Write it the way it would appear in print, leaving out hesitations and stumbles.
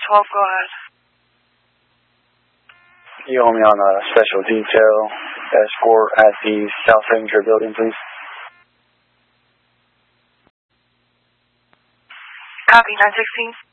12, go ahead. You hold me on a special detail escort at the South Ranger building, please. Copy, 916.